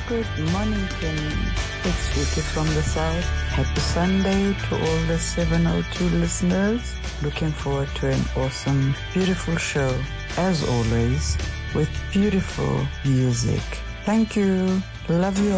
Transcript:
Good morning, Kenny. It's Vicky from the South. Happy Sunday to all the 702 listeners. Looking forward to an awesome, beautiful show, as always, with beautiful music. Thank you. Love you